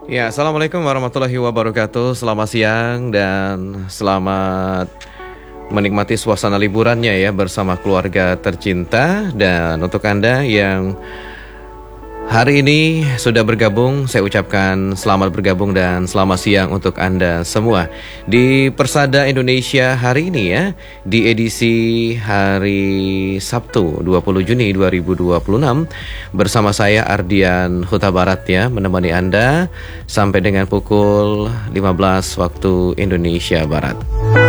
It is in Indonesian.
Ya, Assalamualaikum warahmatullahi wabarakatuh. Selamat siang dan selamat menikmati suasana liburannya ya bersama keluarga tercinta. Dan untuk Anda yang hari ini sudah bergabung, saya ucapkan selamat bergabung dan selamat siang untuk Anda semua. Di Persada Indonesia hari ini ya, di edisi hari Sabtu 20 Juni 2026, bersama saya Ardian Huta Barat ya, menemani Anda sampai dengan pukul 15 waktu Indonesia Barat.